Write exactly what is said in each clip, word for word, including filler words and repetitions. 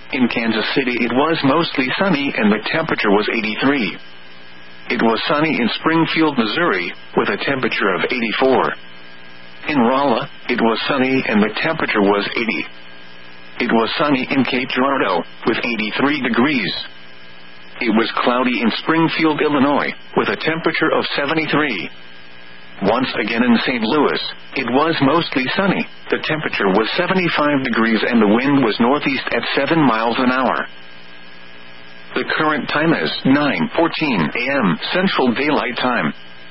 In Kansas City it was mostly sunny and the temperature was eighty-three. It was sunny in Springfield, Missouri, with a temperature of eighty-four. In Rolla, it was sunny and the temperature was eighty. It was sunny in Cape Girardeau, with eighty-three degrees. It was cloudy in Springfield, Illinois, with a temperature of seventy-three. Once again in Saint Louis, it was mostly sunny. The temperature was seventy-five degrees and the wind was northeast at seven miles an hour. The current time is nine fourteen a m Central Daylight Time.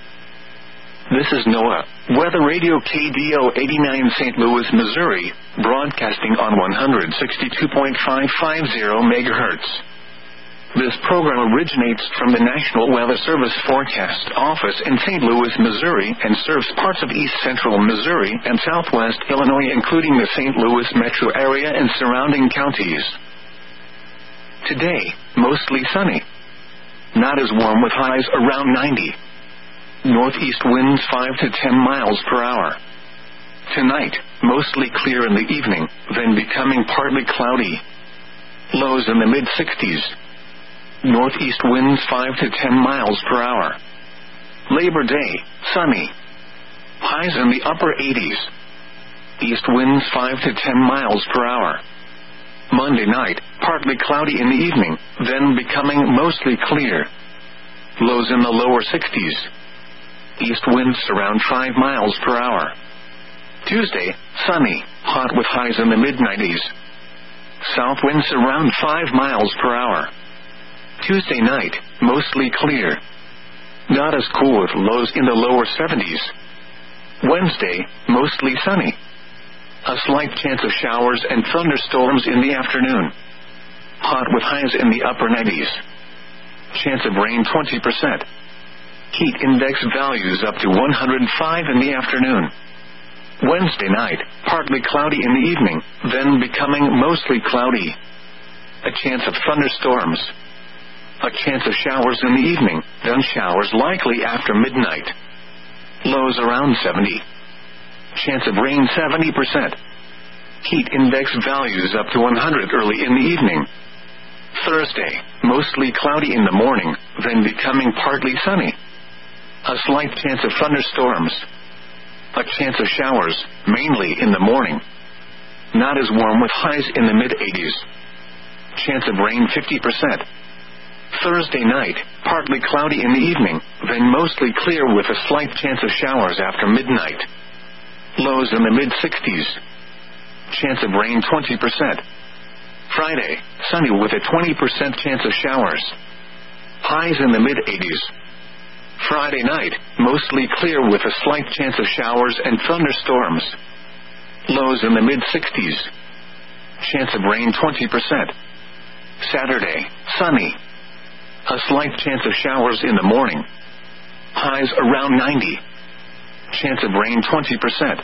This is NOAA Weather Radio K D O eighty-nine Saint Louis, Missouri, broadcasting on one sixty-two point five five zero megahertz. This program originates from the National Weather Service Forecast Office in Saint Louis, Missouri, and serves parts of east central Missouri and southwest Illinois, including the Saint Louis metro area and surrounding counties. Today, mostly sunny. Not as warm with highs around ninety. Northeast winds five to ten miles per hour. Tonight, mostly clear in the evening, then becoming partly cloudy. Lows in the mid-sixties. Northeast winds five to ten miles per hour. Labor Day, sunny. Highs in the upper eighties. East winds five to ten miles per hour. Monday night, partly cloudy in the evening, then becoming mostly clear. Lows in the lower sixties. East winds around five miles per hour. Tuesday, sunny, hot with highs in the mid-nineties. South winds around five miles per hour. Tuesday night, mostly clear. Not as cool with lows in the lower seventies. Wednesday, mostly sunny. A slight chance of showers and thunderstorms in the afternoon. Hot with highs in the upper nineties. Chance of rain twenty percent. Heat index values up to one hundred five in the afternoon. Wednesday night, partly cloudy in the evening, then becoming mostly cloudy. A chance of thunderstorms. A chance of showers in the evening, then showers likely after midnight. Lows around seventy. Chance of rain seventy percent. Heat index values up to one hundred early in the evening. Thursday, mostly cloudy in the morning, then becoming partly sunny. A slight chance of thunderstorms. A chance of showers, mainly in the morning. Not as warm with highs in the mid-eighties. Chance of rain fifty percent. Thursday night, partly cloudy in the evening, then mostly clear with a slight chance of showers after midnight. Lows in the mid-sixties. Chance of rain twenty percent. Friday, sunny with a twenty percent chance of showers. Highs in the mid-eighties. Friday night, mostly clear with a slight chance of showers and thunderstorms. Lows in the mid-sixties. Chance of rain twenty percent. Saturday, sunny. A slight chance of showers in the morning. Highs around ninety. Chance of rain twenty percent.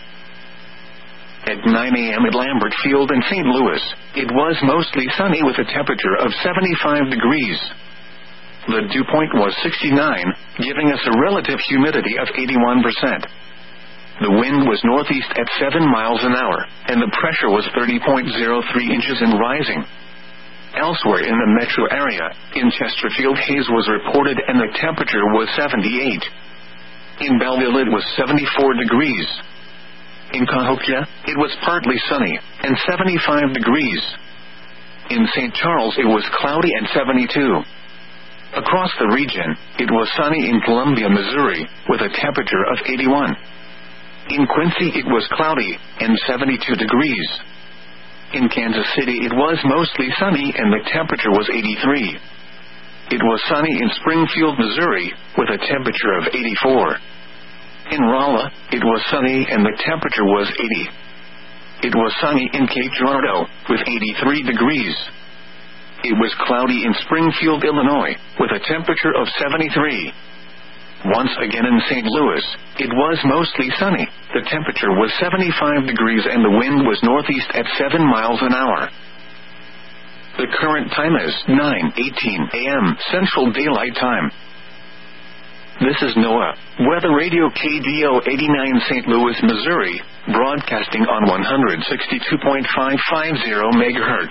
At nine a m at Lambert Field in Saint Louis, it was mostly sunny with a temperature of seventy-five degrees. The dew point was sixty-nine, giving us a relative humidity of eighty-one percent. The wind was northeast at seven miles an hour, and the pressure was thirty point zero three inches and rising. Elsewhere in the metro area, in Chesterfield, haze was reported and the temperature was seventy-eight. In Belleville, it was seventy-four degrees. In Cahokia, it was partly sunny, and seventy-five degrees. In Saint Charles, it was cloudy and seventy-two. Across the region, it was sunny in Columbia, Missouri, with a temperature of eighty-one. In Quincy, it was cloudy, and seventy-two degrees. In Kansas City, it was mostly sunny and the temperature was eighty-three. It was sunny in Springfield, Missouri, with a temperature of eighty-four. In Rolla, it was sunny and the temperature was eighty. It was sunny in Cape Girardeau, with eighty-three degrees. It was cloudy in Springfield, Illinois, with a temperature of seventy-three. Once again in Saint Louis, it was mostly sunny. The temperature was seventy-five degrees and the wind was northeast at seven miles an hour. The current time is nine eighteen a m Central Daylight Time. This is NOAA Weather Radio K D O eighty-nine Saint Louis, Missouri, broadcasting on one sixty-two point five five zero megahertz.